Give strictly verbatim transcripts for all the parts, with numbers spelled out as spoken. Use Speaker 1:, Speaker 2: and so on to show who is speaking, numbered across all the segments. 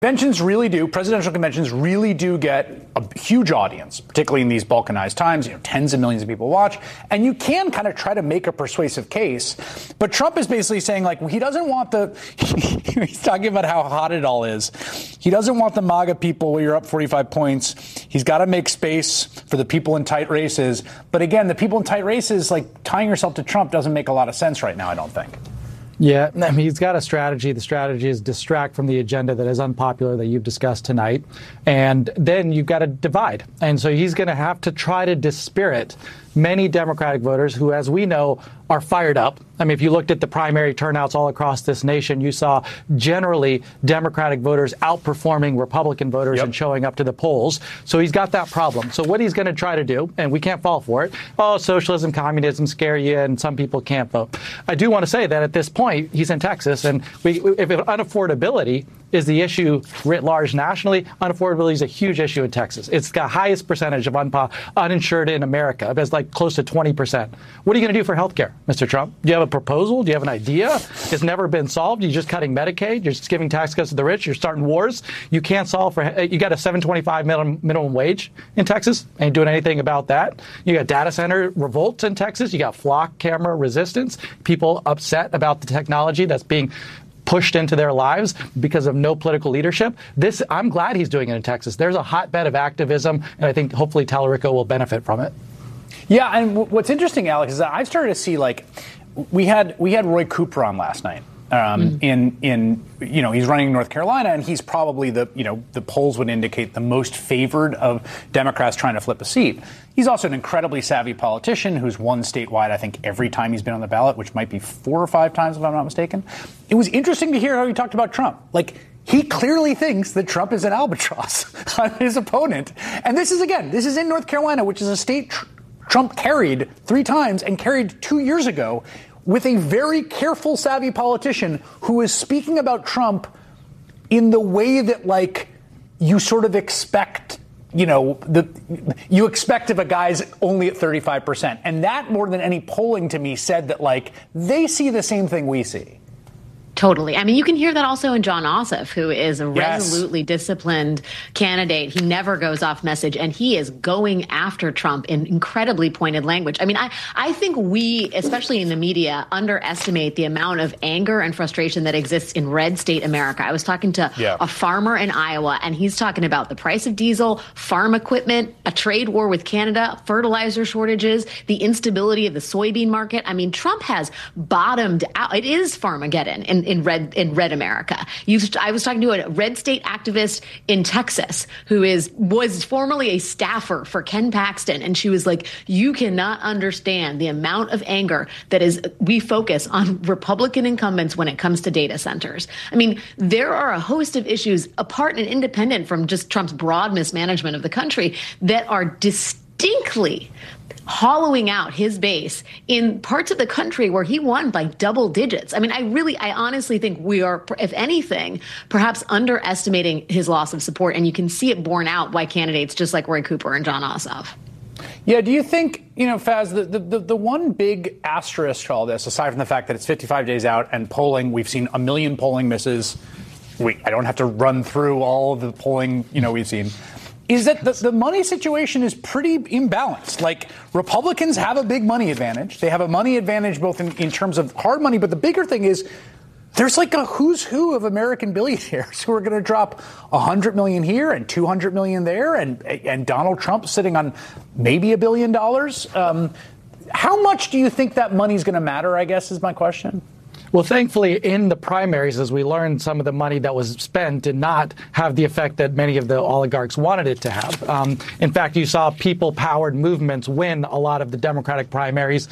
Speaker 1: Conventions really do, presidential conventions really do get a huge audience, particularly in these balkanized times. You know, tens of millions of people watch, and you can kind of try to make a persuasive case. But Trump is basically saying, like, he doesn't want the, he's talking about how hot it all is. He doesn't want the MAGA people where you're up forty-five points. He's got to make space for the people in tight races. But again, the people in tight races, like, tying yourself to Trump doesn't make a lot of sense right now, I don't think.
Speaker 2: Yeah, I mean, he's got a strategy. The strategy is distract from the agenda that is unpopular that you've discussed tonight. And then you've got to divide. And so he's going to have to try to dispirit many Democratic voters who, as we know, are fired up. I mean, if you looked at the primary turnouts all across this nation, you saw generally Democratic voters outperforming Republican voters yep. and showing up to the polls. So he's got that problem. So what he's going to try to do, and we can't fall for it, oh, socialism, communism scare you, and some people can't vote. I do want to say that at this point, he's in Texas, and we, if unaffordability is the issue writ large nationally, unaffordability is a huge issue in Texas. It's the highest percentage of unpo- uninsured in America. It's like close to twenty percent. What are you going to do for health care, Mister Trump? Do you have a proposal? Do you have an idea? It's never been solved. You're just cutting Medicaid. You're just giving tax cuts to the rich. You're starting wars. You can't solve for, you got a seven twenty-five minimum, minimum wage in Texas. Ain't doing anything about that. You got data center revolts in Texas. You got flock camera resistance. People upset about the technology that's being pushed into their lives because of no political leadership. This, I'm glad he's doing it in Texas. There's a hotbed of activism, and I think hopefully Tallarico will benefit from it.
Speaker 1: Yeah, and w- what's interesting, Alex, is that I've started to see, like, we had we had Roy Cooper on last night. Um, mm. In in you know, he's running in North Carolina, and he's probably the you know the polls would indicate the most favored of Democrats trying to flip a seat. He's also an incredibly savvy politician who's won statewide, I think, every time he's been on the ballot, which might be four or five times, if I'm not mistaken. It was interesting to hear how he talked about Trump. Like, he clearly thinks that Trump is an albatross on his opponent. And this is, again, this is in North Carolina, which is a state tr- Trump carried three times and carried two years ago, with a very careful, savvy politician who is speaking about Trump in the way that, like, you sort of expect, you know, the you expect if a guy's only at thirty-five percent. And that, more than any polling to me, said that, like, they see the same thing we see.
Speaker 3: Totally. I mean, you can hear that also in Jon Ossoff, who is a
Speaker 1: yes.
Speaker 3: resolutely disciplined candidate. He never goes off message, and he is going after Trump in incredibly pointed language. I mean, I, I think we, especially in the media, underestimate the amount of anger and frustration that exists in red state America. I was talking to yeah. a farmer in Iowa, and he's talking about the price of diesel, farm equipment, a trade war with Canada, fertilizer shortages, the instability of the soybean market. I mean, Trump has bottomed out. It is Farmageddon in in red in red America. You, I was talking to a red state activist in Texas who is was formerly a staffer for Ken Paxton, and she was like, "You cannot understand the amount of anger that is we focus on Republican incumbents when it comes to data centers." I mean, there are a host of issues apart and independent from just Trump's broad mismanagement of the country that are distinctly hollowing out his base in parts of the country where he won by double digits. I mean, I really, I honestly think we are, if anything, perhaps underestimating his loss of support. And you can see it borne out by candidates just like Roy Cooper and Jon Ossoff.
Speaker 1: Yeah, do you think, you know, Faz, the, the, the one big asterisk to all this, aside from the fact that it's fifty-five days out and polling, we've seen a million polling misses. We, I don't have to run through all of the polling, you know, we've seen. Is that the, the money situation is pretty imbalanced. Like, Republicans have a big money advantage. They have a money advantage both in, in terms of hard money, but the bigger thing is there's like a who's who of American billionaires who are going to drop one hundred million here and two hundred million there, and and Donald Trump sitting on maybe a billion dollars. Um, how much do you think that money's going to matter, I guess, is my question.
Speaker 2: Well, thankfully, in the primaries, as we learned, some of the money that was spent did not have the effect that many of the oligarchs wanted it to have. Um, in fact, you saw people-powered movements win a lot of the Democratic primaries.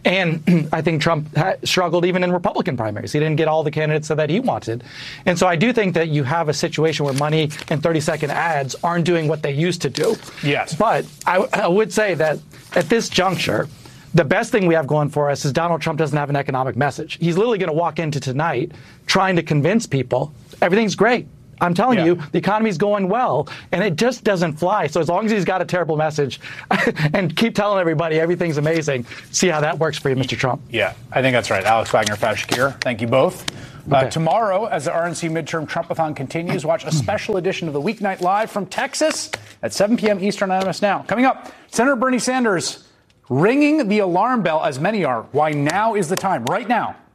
Speaker 2: And I think Trump ha- struggled even in Republican primaries. He didn't get all the candidates that he wanted. And so I do think that you have a situation where money and thirty-second ads aren't doing what they used to do.
Speaker 1: Yes.
Speaker 2: But I, I would say that at this juncture, the best thing we have going for us is Donald Trump doesn't have an economic message. He's literally going to walk into tonight trying to convince people everything's great. I'm telling yeah. you, the economy's going well, and it just doesn't fly. So as long as he's got a terrible message and keep telling everybody everything's amazing, see how that works for you, Mister Trump.
Speaker 1: Yeah, I think that's right. Alex Wagner, Faz Shakir, thank you both. Uh, tomorrow, as the R N C midterm Trumpathon continues, watch a special edition of the Weeknight Live from Texas at seven p.m. Eastern on M S Now. Coming up, Senator Bernie Sanders ringing the alarm bell, as many are. Why now is the time, right now.